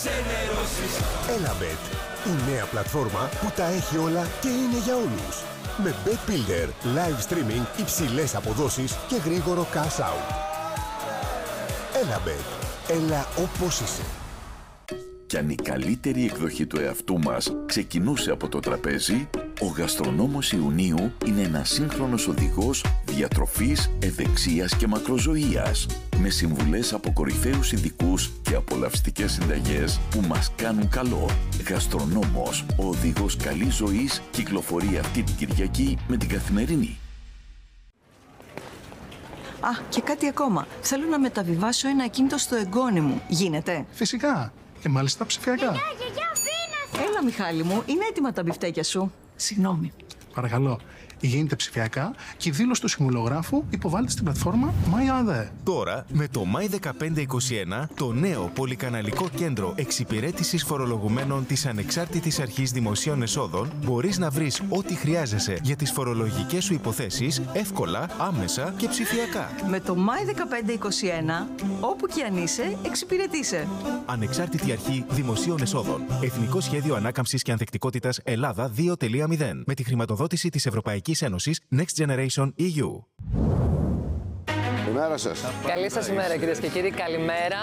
Elabet, η νέα πλατφόρμα που τα έχει όλα και είναι για όλους. Με Bet Builder, live streaming, υψηλές αποδόσεις και γρήγορο cash out. Elabet, έλα όπως είσαι. Κι αν η καλύτερη εκδοχή του εαυτού μας ξεκινούσε από το τραπέζι, ο Γαστρονόμος Ιουνίου είναι ένας σύγχρονος οδηγός διατροφής, ευεξίας και μακροζωίας, με συμβουλές από κορυφαίους ειδικούς και απολαυστικές συνταγές που μας κάνουν καλό. Γαστρονόμος, ο οδηγός καλής ζωής, κυκλοφορεί αυτή την Κυριακή με την Καθημερινή. Α, και κάτι ακόμα. Θέλω να μεταβιβάσω ένα ακίνητο στο εγγόνι μου. Γίνεται? Φυσικά. Και μάλιστα ψηφιακά. Γιαγιά, αφήνεσαι! Έλα, Μιχάλη μου, είναι έτοιμα τα μπιφτέκια σου. Συγγνώμη. Παρακαλώ. Γίνεται ψηφιακά και η δήλωση του συμβολογράφου υποβάλλεται στην πλατφόρμα MyAde. Τώρα, με το My1521, το νέο πολυκαναλικό κέντρο εξυπηρέτησης φορολογουμένων της Ανεξάρτητης Αρχής Δημοσίων Εσόδων, μπορείς να βρεις ό,τι χρειάζεσαι για τις φορολογικές σου υποθέσεις εύκολα, άμεσα και ψηφιακά. Με το My1521, όπου και αν είσαι, εξυπηρετείσαι. Ανεξάρτητη Αρχή Δημοσίων Εσόδων. Εθνικό Σχέδιο Ανάκαμψης και Ανθεκτικότητας Ελλάδα 2.0. Με τη χρηματοδότηση της Ευρωπαϊκής Ένωσης Next Generation EU. Καλημέρα σας. Καλή σας ημέρα, κυρίες και κύριοι. Καλημέρα.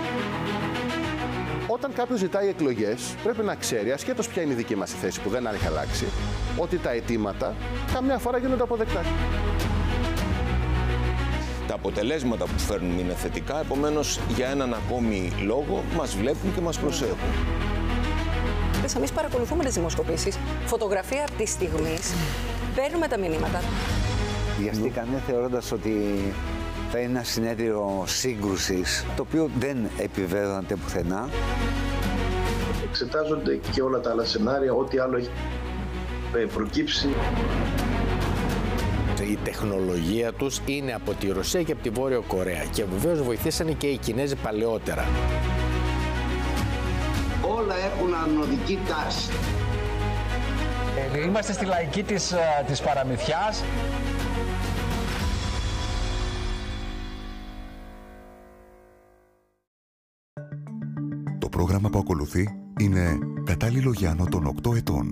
Όταν κάποιος ζητάει εκλογές, πρέπει να ξέρει, ασχέτως ποια είναι η δική μας θέση που δεν έχει αλλάξει, ότι τα αιτήματα καμιά φορά γίνονται αποδεκτά. Τα αποτελέσματα που φέρνουν είναι θετικά, επομένως για έναν ακόμη λόγο μας βλέπουν και μας προσέχουν. Εμείς παρακολουθούμε τις δημοσκοπήσεις, φωτογραφία από τη στιγμή, παίρνουμε τα μηνύματα. Βιαστήκανε θεωρώντας ότι θα είναι ένα συνέδριο σύγκρουσης, το οποίο δεν επιβεβαιώνεται πουθενά. Εξετάζονται και όλα τα άλλα σενάρια, ό,τι άλλο έχει προκύψει. Η τεχνολογία τους είναι από τη Ρωσία και από τη Βόρειο Κορέα και βεβαίως βοηθήσανε και οι Κινέζοι παλαιότερα. Όλα έχουν ανωδική τάση. Είμαστε στη λαϊκή της παραμυθιάς. Το πρόγραμμα που ακολουθεί είναι κατάλληλο για άνω των 8 ετών.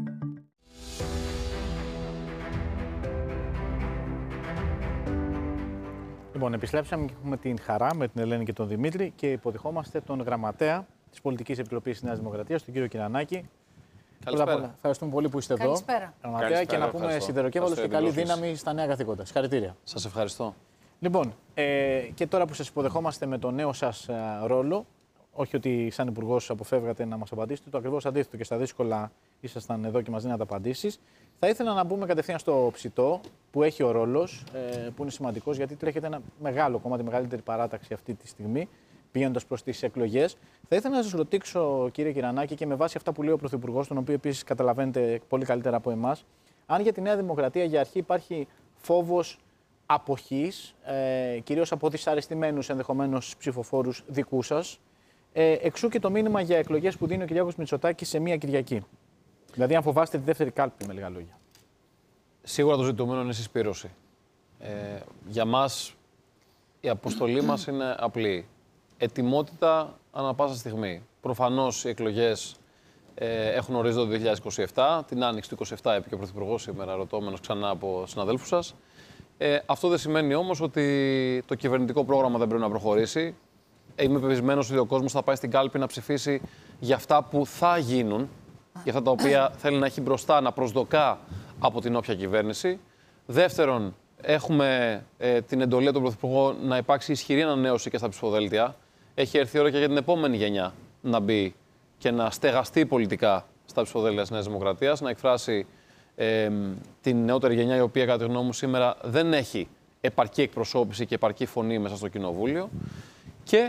Λοιπόν, επιστρέψαμε και έχουμε την χαρά με την Ελένη και τον Δημήτρη και υποδεχόμαστε τον γραμματέα της Πολιτικής Επιτροπής της Νέας Δημοκρατίας, τον κύριο Κυρανάκη. Καλησπέρα. Ευχαριστούμε πολύ που είστε εδώ. Γραμματέα, και να πούμε σιδεροκέφαλος και καλή δύναμη στα νέα καθήκοντα. Συγχαρητήρια. Σας ευχαριστώ. Λοιπόν, και τώρα που σας υποδεχόμαστε με τον νέο σας ρόλο, όχι ότι σαν Υπουργός αποφεύγατε να μας απαντήσετε, το ακριβώς αντίθετο και στα δύσκολα ήσασταν εδώ και μας δίνατε απαντήσεις. Θα ήθελα να μπούμε κατευθείαν στο ψητό που έχει ο ρόλος, που είναι σημαντικός γιατί τρέχετε ένα μεγάλο κομμάτι, μεγαλύτερη παράταξη αυτή τη στιγμή, πηγαίνοντας προς τις εκλογές. Θα ήθελα να σας ρωτήσω, κύριε Κυρανάκη, και με βάση αυτά που λέει ο Πρωθυπουργός, τον οποίο επίσης καταλαβαίνετε πολύ καλύτερα από εμάς, αν για τη Νέα Δημοκρατία για αρχή υπάρχει φόβος αποχής, κυρίως από δυσαρεστημένους ενδεχομένως ψηφοφόρους δικού σας. Εξού και το μήνυμα για εκλογές που δίνει ο Κυριάκος Μητσοτάκης σε μία Κυριακή. Δηλαδή, αν φοβάστε τη δεύτερη κάλπη, με λίγα λόγια. Σίγουρα το ζητούμενο είναι η συσπήρωση. Για μας η αποστολή μας είναι απλή. Ετοιμότητα ανά πάσα στιγμή. Προφανώς οι εκλογές έχουν ορίζοντα το 2027. Την άνοιξη του 2027 είπε και ο Πρωθυπουργός σήμερα, ρωτώμενος ξανά από συναδέλφους σας. Αυτό δεν σημαίνει όμως ότι το κυβερνητικό πρόγραμμα δεν πρέπει να προχωρήσει. Είμαι πεπισμένος ότι ο κόσμος θα πάει στην κάλπη να ψηφίσει για αυτά που θα γίνουν, για αυτά τα οποία θέλει να έχει μπροστά, να προσδοκά από την όποια κυβέρνηση. Δεύτερον, έχουμε την εντολή του Πρωθυπουργού να υπάρξει ισχυρή ανανέωση και στα ψηφοδέλτια. Έχει έρθει η ώρα και για την επόμενη γενιά να μπει και να στεγαστεί πολιτικά στα ψηφοδέλτια της Νέας Δημοκρατίας, να εκφράσει την νεότερη γενιά, η οποία κατά τη γνώμη μου σήμερα δεν έχει επαρκή εκπροσώπηση και επαρκή φωνή μέσα στο Κοινοβούλιο. Και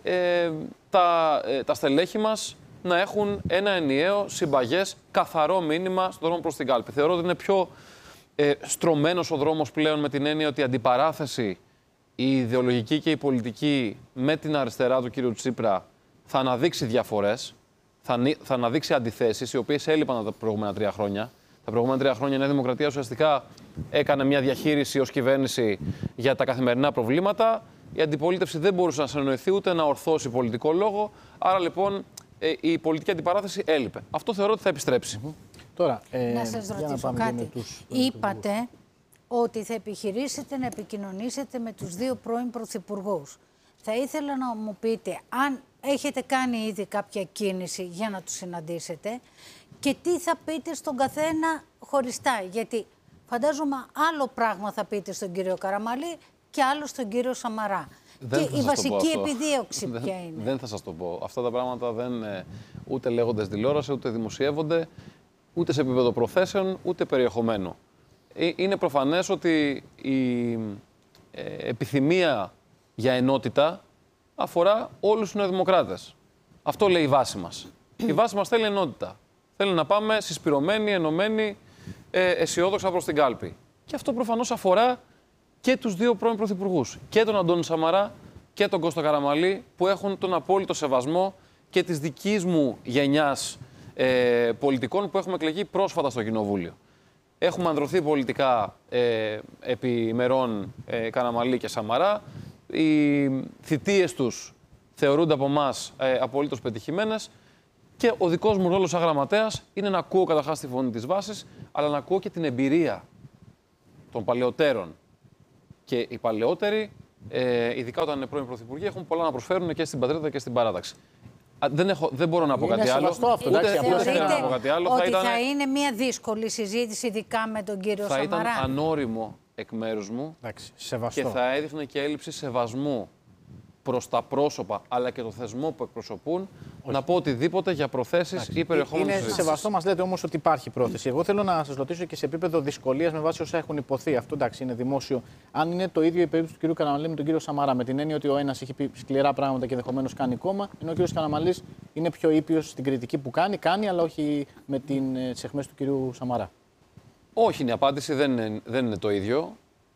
τα στελέχη μας να έχουν ένα ενιαίο, συμπαγές, καθαρό μήνυμα στον δρόμο προς την κάλπη. Θεωρώ ότι είναι πιο στρωμένος ο δρόμος πλέον με την έννοια ότι η αντιπαράθεση, η ιδεολογική και η πολιτική με την αριστερά του κ. Τσίπρα θα αναδείξει διαφορές, θα αναδείξει αντιθέσεις, οι οποίες έλειπαν τα προηγούμενα 3 χρόνια. Τα προηγούμενα 3 χρόνια η Νέα Δημοκρατία ουσιαστικά έκανε μια διαχείριση ως κυβέρνηση για τα καθημερινά προβλήματα. Η αντιπολίτευση δεν μπορούσε να συνεννοηθεί ούτε να ορθώσει πολιτικό λόγο. Άρα λοιπόν η πολιτική αντιπαράθεση έλειπε. Αυτό θεωρώ ότι θα επιστρέψει. Τώρα, να σας ρωτήσω κάτι. Είπατε ότι θα επιχειρήσετε να επικοινωνήσετε με τους δύο πρώην πρωθυπουργούς. Θα ήθελα να μου πείτε αν έχετε κάνει ήδη κάποια κίνηση για να τους συναντήσετε και τι θα πείτε στον καθένα χωριστά. Γιατί φαντάζομαι άλλο πράγμα θα πείτε στον κύριο Καραμανλή και άλλο στον κύριο Σαμαρά. Και η βασική επιδίωξη ποια είναι? Δεν θα σας το πω. Αυτά τα πράγματα ούτε λέγονται στη τηλεόραση, ούτε δημοσιεύονται, ούτε σε επίπεδο προθέσεων, ούτε περιεχομένου. Είναι προφανές ότι η επιθυμία για ενότητα αφορά όλους τους νεοδημοκράτες. Αυτό λέει η βάση μας. Η βάση μας θέλει ενότητα. Θέλει να πάμε συσπηρωμένοι, ενωμένοι, αισιόδοξα προς την κάλπη. Και αυτό προφανώς αφορά και τους δύο πρώην πρωθυπουργούς. Και τον Αντώνη Σαμαρά και τον Κώστα Καραμανλή, που έχουν τον απόλυτο σεβασμό και της δικής μου γενιάς πολιτικών που έχουμε εκλεγεί πρόσφατα στο Κοινοβούλιο. Έχουμε ανδρωθεί πολιτικά επί ημερών Καραμανλή και Σαμαρά. Οι θητείες τους θεωρούνται από εμάς απολύτως πετυχημένες και ο δικός μου ρόλος σαν γραμματέας είναι να ακούω καταρχάς τη φωνή της βάσης, αλλά να ακούω και την εμπειρία των παλαιότερων. Και οι παλαιότεροι, ειδικά όταν είναι πρώην πρωθυπουργοί, έχουν πολλά να προσφέρουν και στην πατρίδα και στην παράταξη. Δεν μπορώ να πω κάτι άλλο. Θα είναι μια δύσκολη συζήτηση, ειδικά με τον κύριο Σαμαρά. Θα ήταν ανώριμο εκ μέρους μου και θα έδειχνε και έλλειψη σεβασμού προς τα πρόσωπα αλλά και το θεσμό που εκπροσωπούν. Να πω οτιδήποτε για προθέσεις ή περιεχόμενο. Είναι σεβαστό, μας λέτε όμως ότι υπάρχει πρόθεση. Εγώ θέλω να σας ρωτήσω και σε επίπεδο δυσκολίας με βάση όσα έχουν υποθεί. Αυτό εντάξει είναι δημόσιο. Αν είναι το ίδιο η περίπτωση του κ. Καραμανλή με τον κύριο Σαμαρά, με την έννοια ότι ο ένας έχει πει σκληρά πράγματα και ενδεχομένως κάνει κόμμα, ενώ ο κ. Καραμανλής είναι πιο ήπιος στην κριτική που κάνει, αλλά όχι με τις αιχμές του κ. Σαμαρά. Όχι, η απάντηση δεν είναι το ίδιο.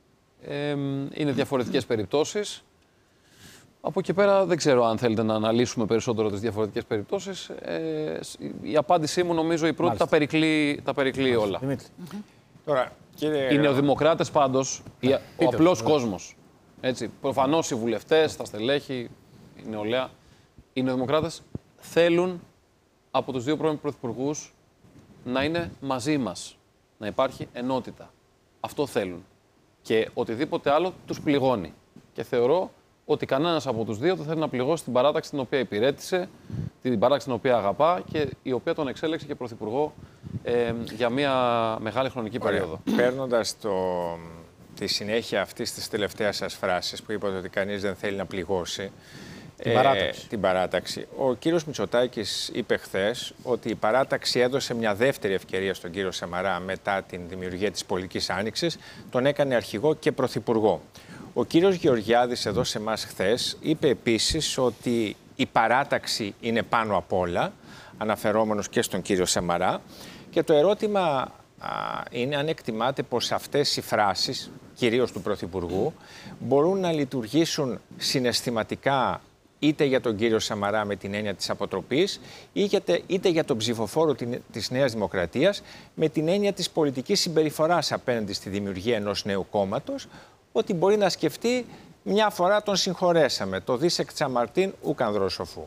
Είναι διαφορετικές περιπτώσεις. Από εκεί πέρα δεν ξέρω αν θέλετε να αναλύσουμε περισσότερο τις διαφορετικές περιπτώσεις. Η απάντησή μου νομίζω η πρώτη τα περικλεί όλα. Τώρα, Οι νεοδημοκράτες πάντως, ο απλός κόσμος, προφανώς οι βουλευτές, τα στελέχη, η νεολαία, οι νεοδημοκράτες θέλουν από τους δύο πρώην πρωθυπουργούς να είναι μαζί μας, να υπάρχει ενότητα. Αυτό θέλουν. Και οτιδήποτε άλλο τους πληγώνει. Και θεωρώ ότι κανένας από τους δύο δεν θέλει να πληγώσει την παράταξη την οποία υπηρέτησε, την παράταξη την οποία αγαπά και η οποία τον εξέλεξε και πρωθυπουργό για μια μεγάλη χρονική περίοδο. Παίρνοντας τη συνέχεια αυτής της τελευταίας σας φράσης που είπατε ότι κανείς δεν θέλει να πληγώσει την παράταξη. Ο κύριος Μητσοτάκης είπε χθες ότι η παράταξη έδωσε μια δεύτερη ευκαιρία στον κύριο Σαμαρά μετά την δημιουργία της πολιτικής άνοιξης, τον έκανε αρχηγό και πρωθυπουργό. Ο κύριος Γεωργιάδης εδώ σε εμάς χθες είπε επίσης ότι η παράταξη είναι πάνω απ' όλα, αναφερόμενος και στον κύριο Σαμαρά. Και το ερώτημα είναι αν εκτιμάτε πως αυτές οι φράσεις, κυρίως του Πρωθυπουργού, μπορούν να λειτουργήσουν συναισθηματικά είτε για τον κύριο Σαμαρά με την έννοια της αποτροπής, είτε για τον ψηφοφόρο της Νέας Δημοκρατίας με την έννοια της πολιτικής συμπεριφοράς απέναντι στη δημιουργία ενός νέου κόμματος, ότι μπορεί να σκεφτεί μια φορά τον συγχωρέσαμε, το δίσεκ Τσαμαρτίν ουκ ανδρός σοφού.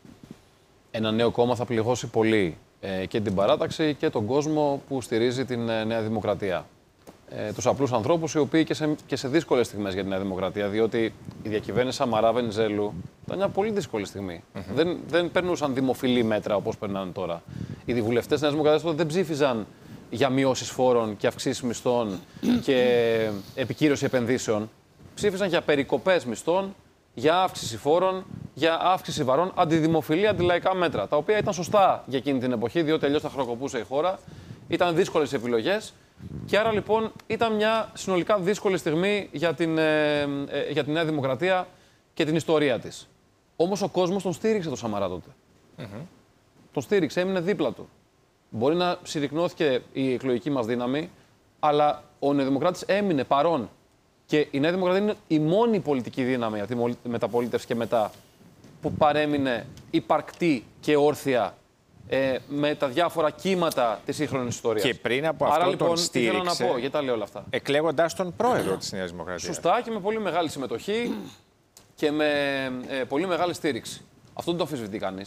Ένα νέο κόμμα θα πληγώσει πολύ και την παράταξη και τον κόσμο που στηρίζει την Νέα Δημοκρατία. Τους απλούς ανθρώπους οι οποίοι και σε δύσκολες στιγμές για τη Νέα Δημοκρατία, διότι η διακυβέρνηση Σαμαρά-Βενιζέλου ήταν μια πολύ δύσκολη στιγμή. Δεν περνούσαν δημοφιλή μέτρα όπως περνάνε τώρα. Οι βουλευτές της Νέας Δημοκρατίας δεν ψήφιζαν για μειώσεις φόρων και αυξήσεις μισθών και επικύρωση επενδύσεων. Ψήφισαν για περικοπές μισθών, για αύξηση φόρων, για αύξηση βαρών, αντιδημοφιλή, αντιλαϊκά μέτρα. Τα οποία ήταν σωστά για εκείνη την εποχή, διότι αλλιώς θα χρεοκοπούσε η χώρα. Ήταν δύσκολες επιλογές. Και άρα λοιπόν ήταν μια συνολικά δύσκολη στιγμή για την Νέα Δημοκρατία και την ιστορία της. Όμως ο κόσμος τον στήριξε το Σαμαρά τότε. Τον στήριξε, έμεινε δίπλα του. Μπορεί να συρρικνώθηκε η εκλογική μας δύναμη, αλλά ο Νεοδημοκράτης έμεινε παρόν. Και η Νέα Δημοκρατία είναι η μόνη πολιτική δύναμη από τη μεταπολίτευση και μετά που παρέμεινε υπαρκτή και όρθια με τα διάφορα κύματα της σύγχρονης ιστορίας. Και πριν από αυτό άρα, λοιπόν, τον στήριξε, θέλω να πω, γιατί τα λέω όλα αυτά. Εκλέγοντας τον πρόεδρο της Νέας Δημοκρατίας. Σωστά και με πολύ μεγάλη συμμετοχή και με πολύ μεγάλη στήριξη. Αυτό δεν το αμφισβητεί κανείς.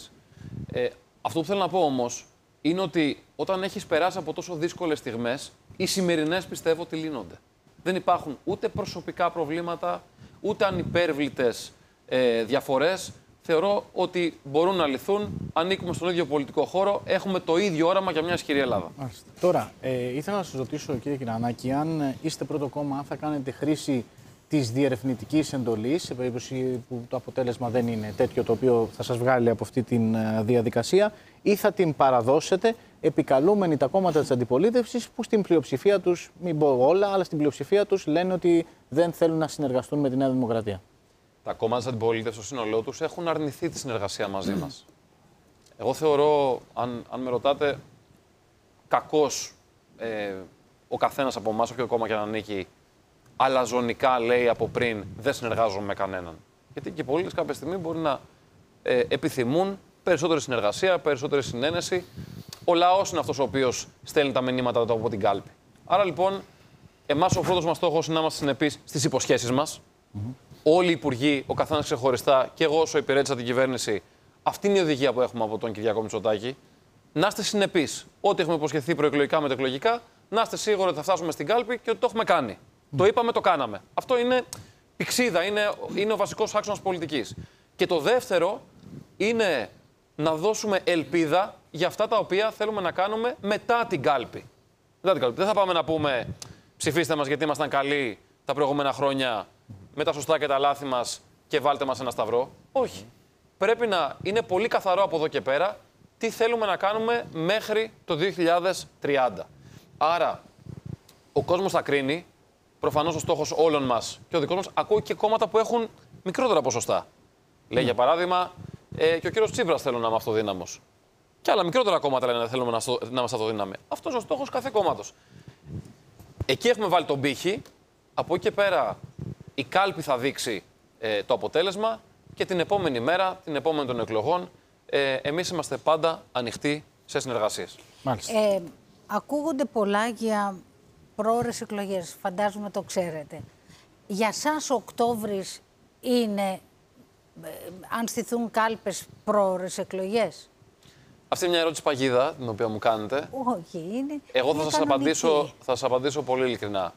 Αυτό που θέλω να πω όμως είναι ότι όταν έχεις περάσει από τόσο δύσκολες στιγμές, οι σημερινές πιστεύω ότι λύνονται. Δεν υπάρχουν ούτε προσωπικά προβλήματα, ούτε ανυπέρβλητες διαφορές. Θεωρώ ότι μπορούν να λυθούν, ανήκουμε στον ίδιο πολιτικό χώρο, έχουμε το ίδιο όραμα για μια ισχυρή Ελλάδα. Μάλιστα. Τώρα, ήθελα να σας ρωτήσω, κύριε Κυρανάκη, αν είστε πρώτο κόμμα, αν θα κάνετε χρήση της διερευνητικής εντολής, σε περίπτωση που το αποτέλεσμα δεν είναι τέτοιο το οποίο θα σας βγάλει από αυτή τη διαδικασία, ή θα την παραδώσετε επικαλούμενοι τα κόμματα της αντιπολίτευσης που στην πλειοψηφία τους, μην πω όλα, αλλά στην πλειοψηφία τους λένε ότι δεν θέλουν να συνεργαστούν με τη Νέα Δημοκρατία. Τα κόμματα της αντιπολίτευσης στο σύνολό τους έχουν αρνηθεί τη συνεργασία μαζί μας. Εγώ θεωρώ, αν με ρωτάτε, κακώς ο καθένας από εμάς, όποιο κόμμα και να ανήκει, αλαζονικά λέει από πριν δεν συνεργάζομαι με κανέναν. Γιατί και οι πολίτες κάποια στιγμή μπορεί να επιθυμούν περισσότερη συνεργασία, περισσότερη συνένεση. Ο λαός είναι αυτός ο οποίος στέλνει τα μηνύματα από την κάλπη. Άρα λοιπόν, εμάς ο πρώτος μας στόχος είναι να είμαστε συνεπείς στις υποσχέσεις μας. Όλοι οι υπουργοί, ο καθένας ξεχωριστά και εγώ όσο υπηρέτησα την κυβέρνηση, αυτή είναι η οδηγία που έχουμε από τον Κυριάκο Μητσοτάκη. Να είστε συνεπείς. Ό,τι έχουμε υποσχεθεί προεκλογικά, μετεκλογικά, να είστε σίγουροι ότι θα φτάσουμε στην κάλπη και ότι το έχουμε κάνει. Το είπαμε, το κάναμε. Αυτό είναι πηξίδα, είναι ο βασικός άξονας πολιτικής. Και το δεύτερο είναι να δώσουμε ελπίδα για αυτά τα οποία θέλουμε να κάνουμε μετά την κάλπη. Δεν θα πάμε να πούμε ψηφίστε μας γιατί ήμασταν καλοί τα προηγούμενα χρόνια με τα σωστά και τα λάθη μας και βάλτε μας ένα σταυρό. Όχι. Πρέπει να είναι πολύ καθαρό από εδώ και πέρα τι θέλουμε να κάνουμε μέχρι το 2030. Άρα, ο κόσμος θα κρίνει. Προφανώς ο στόχος όλων μας και ο δικός μας, ακούω και κόμματα που έχουν μικρότερα ποσοστά. Λέει για παράδειγμα, και ο κύριος Τσίπρας θέλω να είμαι αυτοδύναμος. Και άλλα μικρότερα κόμματα λένε θέλουμε να είμαστε αυτοδύναμοι. Αυτός ο στόχος κάθε κόμματος. Εκεί έχουμε βάλει τον πύχη. Από εκεί και πέρα η κάλπη θα δείξει το αποτέλεσμα και την επόμενη μέρα, την επόμενη των εκλογών, εμείς είμαστε πάντα ανοιχτοί σε συνεργασίες. Ακούγονται πολλά για πρόορες εκλογές, φαντάζομαι το ξέρετε. Για σας ο Οκτώβρης είναι, αν στηθούν κάλπες, πρόορες εκλογές? Αυτή είναι μια ερώτηση παγίδα, την οποία μου κάνετε. Όχι, είναι. Εγώ θα σας απαντήσω πολύ ειλικρινά.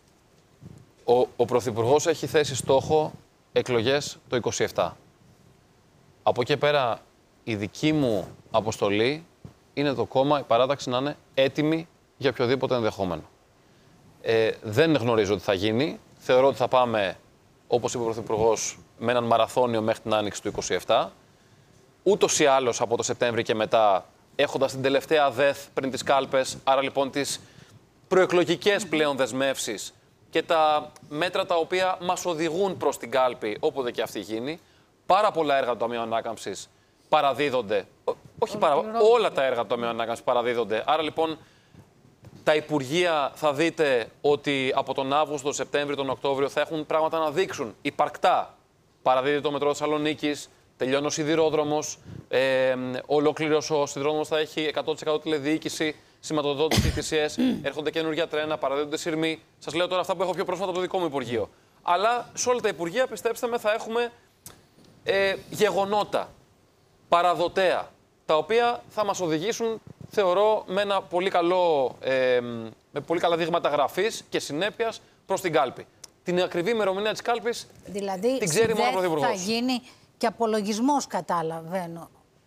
Ο Πρωθυπουργός έχει θέσει στόχο εκλογές το 27. Από εκεί πέρα, η δική μου αποστολή είναι το κόμμα, η παράταξη να είναι έτοιμη για οποιοδήποτε ενδεχόμενο. Δεν γνωρίζω τι θα γίνει. Θεωρώ ότι θα πάμε, όπως είπε ο Πρωθυπουργός, με έναν μαραθώνιο μέχρι την άνοιξη του 27. Ούτως ή άλλως από το Σεπτέμβρη και μετά, έχοντας την τελευταία ΔΕΘ πριν τις κάλπες, άρα λοιπόν τις προεκλογικές πλέον δεσμεύσεις και τα μέτρα τα οποία μας οδηγούν προς την κάλπη, όποτε και αυτή γίνει, πάρα πολλά έργα του Ταμείου Ανάκαμψης παραδίδονται. Όλα τα έργα του Ταμείου Ανάκαμψης παραδίδονται. Άρα λοιπόν, τα Υπουργεία θα δείτε ότι από τον Αύγουστο, τον Σεπτέμβριο, τον Οκτώβριο θα έχουν πράγματα να δείξουν υπαρκτά. Παραδίδει το μετρό Θεσσαλονίκης, τελειώνει ο σιδηρόδρομος, ολόκληρος ο σιδηρόδρομος θα έχει 100% τηλεδιοίκηση, σηματοδότηση TCS, έρχονται καινούργια τρένα, παραδίδονται σειρμοί. Σας λέω τώρα αυτά που έχω πιο πρόσφατα από το δικό μου Υπουργείο. Αλλά σε όλα τα Υπουργεία, πιστέψτε με, θα έχουμε γεγονότα, παραδοτέα, τα οποία θα μας οδηγήσουν, θεωρώ, με ένα πολύ καλό, με πολύ καλά δείγματα γραφής και συνέπειας προς την κάλπη. Την ακριβή ημερομηνία της κάλπης δηλαδή, την ξέρει μόνο ο Πρωθυπουργός. Θα γίνει και απολογισμός, καταλαβαίνω.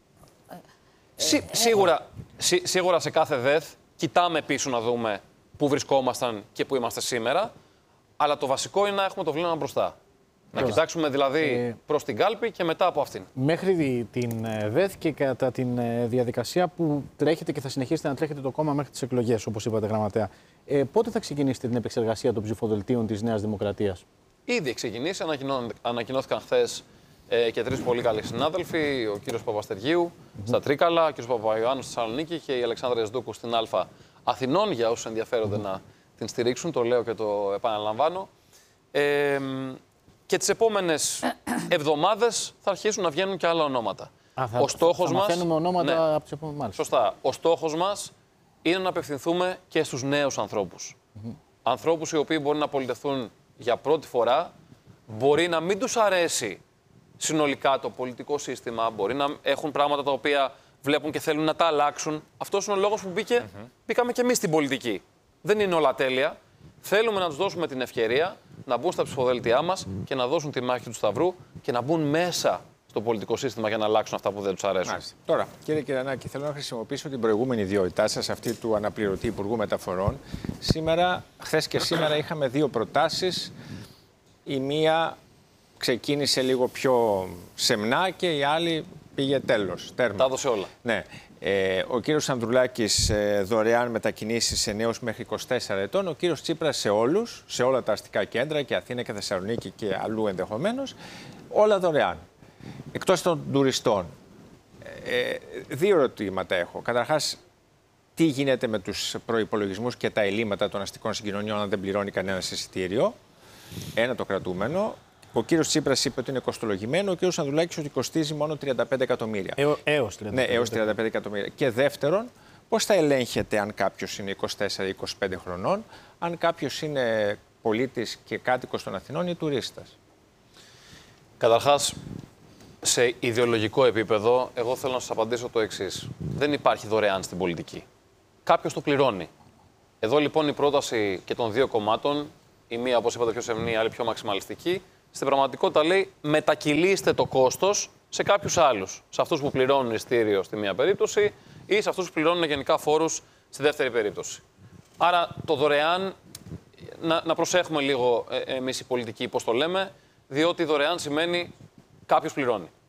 Σίγουρα σε κάθε ΔΕΘ κοιτάμε πίσω να δούμε πού βρισκόμασταν και πού είμαστε σήμερα, αλλά το βασικό είναι να έχουμε το βλέμμα μπροστά. Να κοιτάξουμε δηλαδή προς την κάλπη και μετά από αυτήν. Μέχρι την ΔΕΘ και κατά τη διαδικασία που τρέχετε και θα συνεχίσετε να τρέχετε το κόμμα μέχρι τις εκλογές, όπως είπατε, Γραμματέα. Πότε θα ξεκινήσετε την επεξεργασία των ψηφοδελτίων της Νέας Δημοκρατίας? Ήδη ξεκινήσει. Ανακοινώθηκαν χθες και τρεις πολύ καλοί συνάδελφοι. Ο κύριος Παπαστεργίου στα Τρίκαλα, ο κύριος Παπαϊωάννου στη Θεσσαλονίκη και η Αλεξάνδρα Εσδούκου στην Α Αθηνών. Για όσους ενδιαφέρονται να την στηρίξουν, το λέω και το επαναλαμβάνω. Και τις επόμενες εβδομάδες θα αρχίσουν να βγαίνουν και άλλα ονόματα. Ο στόχος μας. Μαθαίνουμε ονόματα από τις επόμενες. Σωστά. Ο στόχος μας είναι να απευθυνθούμε και στους νέους ανθρώπους. Ανθρώπους οι οποίοι μπορεί να πολιτευθούν για πρώτη φορά, μπορεί να μην τους αρέσει συνολικά το πολιτικό σύστημα, μπορεί να έχουν πράγματα τα οποία βλέπουν και θέλουν να τα αλλάξουν. Αυτός είναι ο λόγος που μπήκαμε και εμείς στην πολιτική. Δεν είναι όλα τέλεια. Θέλουμε να τους δώσουμε την ευκαιρία να μπουν στα ψηφοδέλτιά μας και να δώσουν τη μάχη του Σταυρού και να μπουν μέσα στο πολιτικό σύστημα για να αλλάξουν αυτά που δεν τους αρέσουν. Μάλιστα. Τώρα, κύριε Κυρανάκη, θέλω να χρησιμοποιήσω την προηγούμενη ιδιότητά σας, αυτή του αναπληρωτή Υπουργού Μεταφορών. Χθες και σήμερα είχαμε δύο προτάσεις. Η μία ξεκίνησε λίγο πιο σεμνά και η άλλη πήγε τέλος. Τέρμα. Τα έδωσε όλα. Ναι. Ο κύριος Ανδρουλάκης δωρεάν μετακινήσεις σε νέους μέχρι 24 ετών. Ο κύριος Τσίπρας σε όλους, σε όλα τα αστικά κέντρα και Αθήνα και Θεσσαλονίκη και αλλού ενδεχομένως. Όλα δωρεάν. Εκτός των τουριστών. Δύο ερωτήματα έχω. Καταρχάς, τι γίνεται με τους προϋπολογισμούς και τα ελλείμματα των αστικών συγκοινωνιών αν δεν πληρώνει κανένας εισιτήριο? Ένα, το κρατούμενο. Ο κύριος Τσίπρας είπε ότι είναι κοστολογημένο, ο κύριος Ανδρουλάκης ότι κοστίζει μόνο 35 εκατομμύρια. Έως 35. Ναι, έως 35 εκατομμύρια. Και δεύτερον, πώς θα ελέγχεται αν κάποιος είναι 24-25 χρονών, αν κάποιος είναι πολίτης και κάτοικος των Αθηνών ή τουρίστας? Καταρχάς, σε ιδεολογικό επίπεδο, εγώ θέλω να σας απαντήσω το εξής. Δεν υπάρχει δωρεάν στην πολιτική. Κάποιος το πληρώνει. Εδώ λοιπόν η πρόταση και των δύο κομμάτων, η μία, όπως είπατε, πιο σεμνή, η άλλη πιο μαξιμαλιστική, στην πραγματικότητα λέει μετακυλίστε το κόστος σε κάποιους άλλους. Σε αυτούς που πληρώνουν ειστήριο στη μία περίπτωση ή σε αυτούς που πληρώνουν γενικά φόρους στη δεύτερη περίπτωση. Άρα το δωρεάν, να προσέχουμε λίγο εμείς οι πολιτικοί πώς το λέμε, διότι δωρεάν σημαίνει κάποιος πληρώνει.